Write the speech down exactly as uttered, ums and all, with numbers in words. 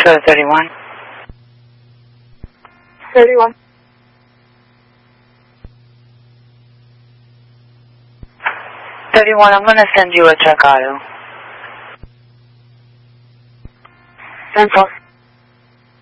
go to thirty-one. thirty-one. thirty-one, I'm going to send you a check auto. Central.